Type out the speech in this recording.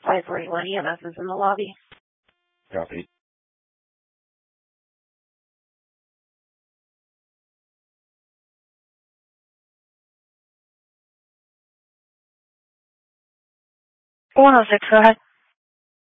541 EMS is in the lobby. Copy. One oh six, go ahead.